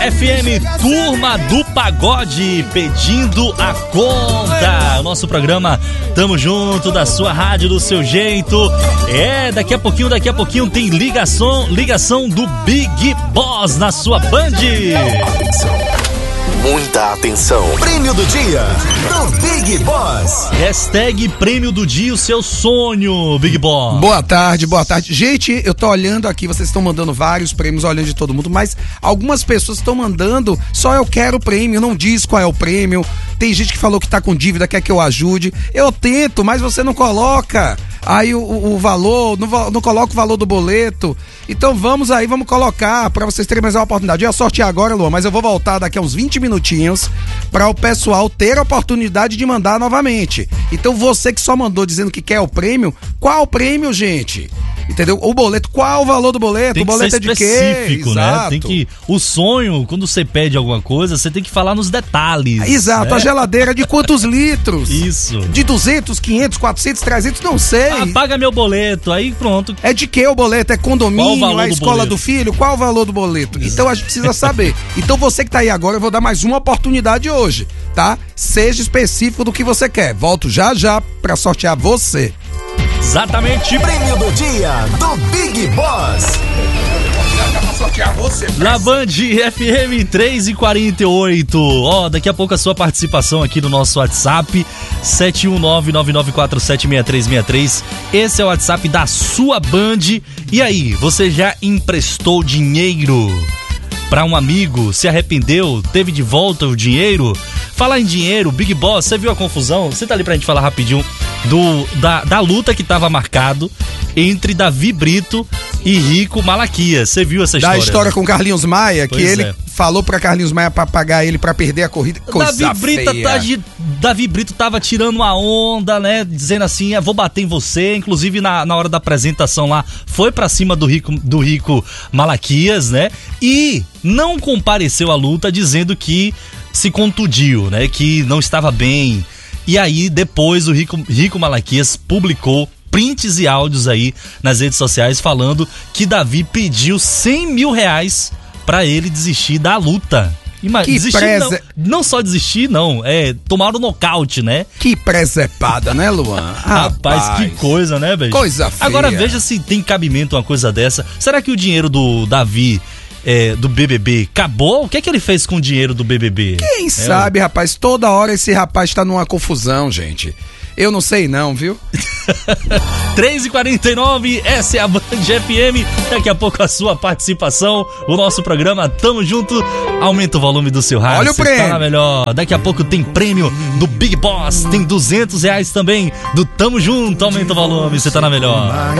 FM, Turma do Pagode, pedindo a conta. Nosso programa Tamo Junto, da sua rádio, do seu jeito. Daqui a pouquinho tem ligação do Big Boss na sua Band. Muita atenção. Prêmio do dia do Big Boss. Hashtag Prêmio do Dia, o seu sonho, Big Boss. Boa tarde. Gente, eu tô olhando aqui, vocês estão mandando vários prêmios, olhando de todo mundo, mas algumas pessoas estão mandando só eu quero o prêmio, não diz qual é o prêmio. Tem gente que falou que tá com dívida, quer que eu ajude. Eu tento, mas você não coloca aí o valor, não coloca o valor do boleto. Então vamos colocar pra vocês terem mais uma oportunidade. Eu ia sortear agora, Luan, mas eu vou voltar daqui a uns 20 minutinhos pra o pessoal ter a oportunidade de mandar novamente. Então você que só mandou dizendo que quer o prêmio, qual o prêmio, gente? Entendeu? O boleto, qual o valor do boleto? Tem o boleto que ser é de quê? específico, né? Tem que, o sonho, quando você pede alguma coisa, você tem que falar nos detalhes. Exato, né? A geladeira de quantos litros? Isso. De 200, 500, 400, 300, não sei. Paga meu boleto, aí pronto. É de que o boleto? É condomínio, é a escola do filho? Qual o valor do boleto? Então a gente precisa saber. Então você que tá aí agora, eu vou dar mais uma oportunidade hoje, tá? Seja específico do que você quer. Volto já pra sortear você. Exatamente. Prêmio do dia do Big Boss. Na Band FM 3h48. Daqui a pouco a sua participação aqui no nosso WhatsApp 71999476363. Esse é o WhatsApp da sua Band. E aí, você já emprestou dinheiro pra um amigo? Se arrependeu? Teve de volta o dinheiro? Falar em dinheiro, Big Boss, você viu a confusão? Você tá ali pra gente falar rapidinho da luta que tava marcado entre Davi Brito e Rico Malaquias. Você viu essa história? Da história com Carlinhos Maia, pois que ele falou pra Carlinhos Maia pra pagar ele pra perder a corrida. Coisa feia. Davi Brito tava tirando uma onda, né? Dizendo assim, vou bater em você. Inclusive na hora da apresentação lá, foi pra cima do Rico Malaquias, né? E não compareceu à luta, dizendo que se contundiu, né? Que não estava bem. E aí depois o Rico Malaquias publicou prints e áudios aí nas redes sociais falando que Davi pediu R$100 mil pra ele desistir da luta. Não só desistir, não. Tomar o nocaute, né? Que presepada, né, Luan? Rapaz, que coisa, né, velho? Coisa feia. Agora veja se tem cabimento uma coisa dessa. Será que o dinheiro do Davi, do BBB, acabou? O que é que ele fez com o dinheiro do BBB? Quem sabe, rapaz? Toda hora esse rapaz tá numa confusão, gente. Eu não sei não, viu? 3h49, essa é a Band FM. Daqui a pouco a sua participação. O nosso programa Tamo Junto. Aumenta o volume do seu rádio. Olha o prêmio. Tá na melhor. Daqui a pouco tem prêmio do Big Boss. Tem R$200 também do Tamo Junto. Aumenta o volume, você tá na melhor.